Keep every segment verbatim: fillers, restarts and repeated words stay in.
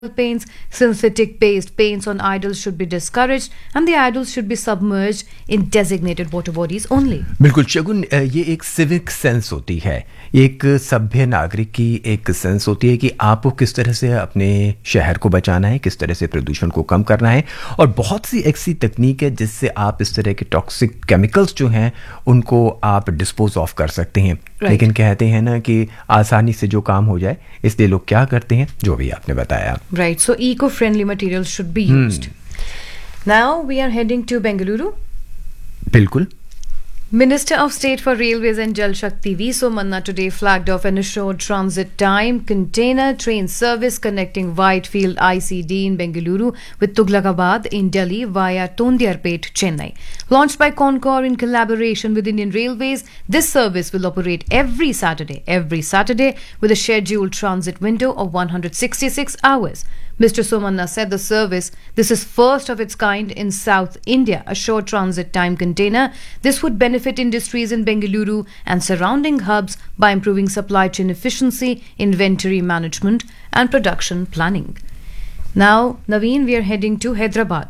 paints, synthetic based paints on idols should be discouraged and the idols should be submerged in designated water bodies only. बिल्कुल शगुन, ये एक civic sense होती है, एक सभ्य नागरिक की एक सेंस होती है कि आपको किस तरह से अपने शहर को बचाना है, किस तरह से प्रदूषण को कम करना है। और बहुत सी ऐसी तकनीक है जिससे आप इस तरह के टॉक्सिक केमिकल्स जो हैं उनको आप डिस्पोज ऑफ कर सकते हैं। right. लेकिन कहते हैं ना कि आसानी से जो काम हो जाए, इसलिए लोग क्या करते हैं, जो भी आपने बताया। Right, so eco-friendly materials should be used. Hmm. Now we are heading to Bengaluru. बिल्कुल। Minister of State for Railways and Jal Shakti V. Somanna today flagged off an assured transit time container train service connecting Whitefield I C D in Bengaluru with Tughlakabad in Delhi via Tondiarpet, Chennai. Launched by Concor in collaboration with Indian Railways, this service will operate every Saturday, every Saturday with a scheduled transit window of one hundred sixty-six hours. Mister Somanna said the service, this is first of its kind in South India, a short transit time container. This would benefit industries in Bengaluru and surrounding hubs by improving supply chain efficiency, inventory management and production planning. Now, Naveen, we are heading to Hyderabad.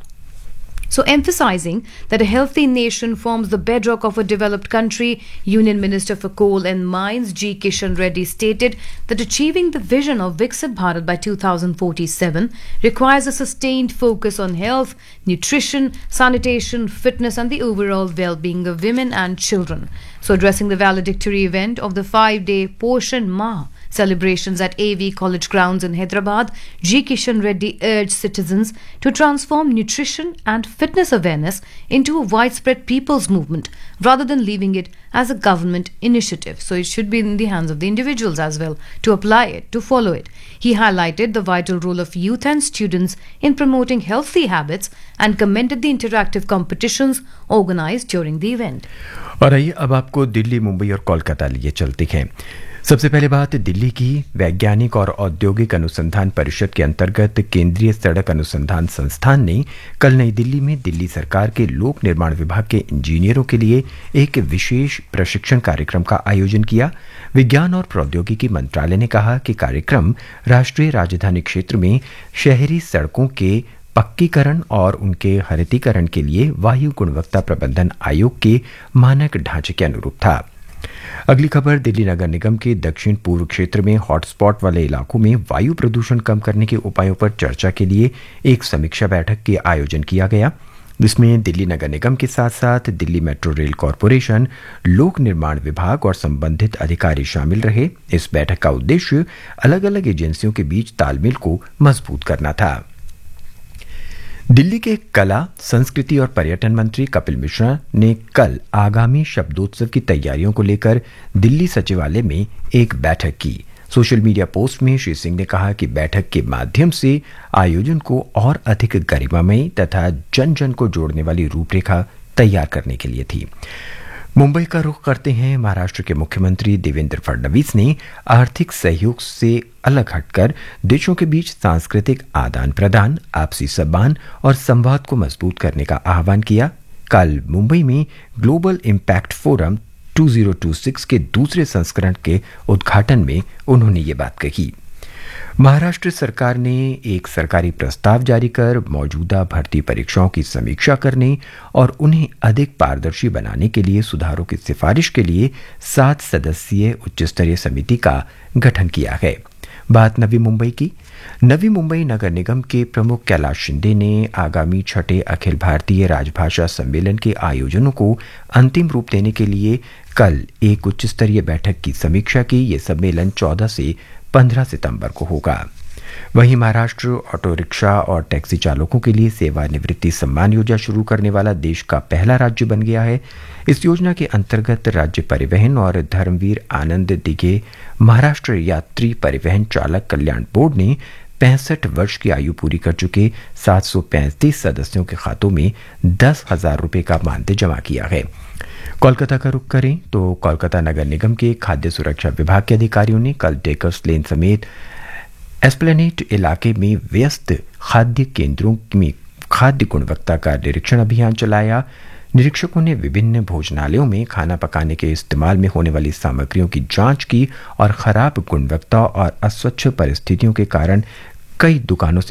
So, emphasizing that a healthy nation forms the bedrock of a developed country, Union Minister for Coal and Mines G. Kishan Reddy stated that achieving the vision of Viksit Bharat by two thousand forty-seven requires a sustained focus on health, nutrition, sanitation, fitness and the overall well-being of women and children. So, addressing the valedictory event of the five-day Poshan Mah celebrations at A V College grounds in Hyderabad, G. Kishan Reddy urged citizens to transform nutrition and fitness awareness into a widespread people's movement rather than leaving it as a government initiative. So it should be in the hands of the individuals as well to apply it, to follow it. He highlighted the vital role of youth and students in promoting healthy habits and commended the interactive competitions organized during the event. और आइए अब आपको दिल्ली, मुंबई और कोलकाता लिए चलते हैं। सबसे पहले बात दिल्ली की। वैज्ञानिक और औद्योगिक अनुसंधान परिषद के अंतर्गत केंद्रीय सड़क अनुसंधान संस्थान ने कल नई दिल्ली में दिल्ली सरकार के लोक निर्माण विभाग के इंजीनियरों के लिए एक विशेष प्रशिक्षण कार्यक्रम का आयोजन किया। विज्ञान और प्रौद्योगिकी मंत्रालय ने कहा कि कार्यक्रम राष्ट्रीय राजधानी क्षेत्र में शहरी सड़कों के पक्कीकरण और उनके हरितीकरण के लिए वायु गुणवत्ता प्रबंधन आयोग के मानक ढांचे के अनुरूप था। अगली खबर दिल्ली नगर निगम के दक्षिण पूर्व क्षेत्र में हॉटस्पॉट वाले इलाकों में वायु प्रदूषण कम करने के उपायों पर चर्चा के लिए एक समीक्षा बैठक के आयोजन किया गया, जिसमें दिल्ली नगर निगम के साथ साथ दिल्ली मेट्रो रेल कॉरपोरेशन, लोक निर्माण विभाग और संबंधित अधिकारी शामिल रहे। इस बैठक का उद्देश्य अलग अलग एजेंसियों के बीच तालमेल को मजबूत करना था। दिल्ली के कला, संस्कृति और पर्यटन मंत्री कपिल मिश्रा ने कल आगामी शब्दोत्सव की तैयारियों को लेकर दिल्ली सचिवालय में एक बैठक की। सोशल मीडिया पोस्ट में श्री सिंह ने कहा कि बैठक के माध्यम से आयोजन को और अधिक गरिमामय तथा जन जन को जोड़ने वाली रूपरेखा तैयार करने के लिए थी। मुंबई का रुख करते हैं। महाराष्ट्र के मुख्यमंत्री देवेंद्र फडणवीस ने आर्थिक सहयोग से अलग हटकर देशों के बीच सांस्कृतिक आदान प्रदान, आपसी सम्मान और संवाद को मजबूत करने का आह्वान किया। कल मुंबई में ग्लोबल इम्पैक्ट फोरम दो हज़ार छब्बीस के दूसरे संस्करण के उद्घाटन में उन्होंने ये बात कही। महाराष्ट्र सरकार ने एक सरकारी प्रस्ताव जारी कर मौजूदा भर्ती परीक्षाओं की समीक्षा करने और उन्हें अधिक पारदर्शी बनाने के लिए सुधारों की सिफारिश के लिए सात सदस्यीय उच्चस्तरीय समिति का गठन किया है। बात नवी मुंबई की। नवी मुंबई नगर निगम के प्रमुख कैलाश शिंदे ने आगामी छठे अखिल भारतीय राजभाषा सम्मेलन के आयोजनों को अंतिम रूप देने के लिए कल एक उच्च स्तरीय बैठक की समीक्षा की। ये सम्मेलन चौदह से पंद्रह सितंबर को होगा। वहीं महाराष्ट्र ऑटो रिक्शा और टैक्सी चालकों के लिए सेवानिवृत्ति सम्मान योजना शुरू करने वाला देश का पहला राज्य बन गया है। इस योजना के अंतर्गत राज्य परिवहन और धर्मवीर आनंद दिघे महाराष्ट्र यात्री परिवहन चालक कल्याण बोर्ड ने पैंसठ वर्ष की आयु पूरी कर चुके सात सौ पैंतीस सदस्यों के खातों में दस हजार रुपये का मानदेय जमा किया है। कोलकाता का रुख करें तो कोलकाता नगर निगम के खाद्य सुरक्षा विभाग के अधिकारियों ने कल डेकर्स लेन समेत एस्प्लेनेड इलाके में व्यस्त खाद्य केंद्रों में खाद्य गुणवत्ता का निरीक्षण अभियान चलाया। निरीक्षकों ने विभिन्न भोजनालयों में खाना पकाने के इस्तेमाल में होने वाली सामग्रियों की जांच की और खराब गुणवत्ता और अस्वच्छ परिस्थितियों के कारण कई दुकानों